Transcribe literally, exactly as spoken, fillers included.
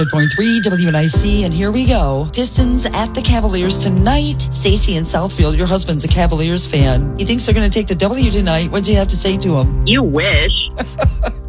point three W N I C, and here we go. Pistons at the Cavaliers tonight. Stacy in Southfield, your husband's a Cavaliers fan. He thinks they're going to take the W tonight. What'd you have to say to him? You wish.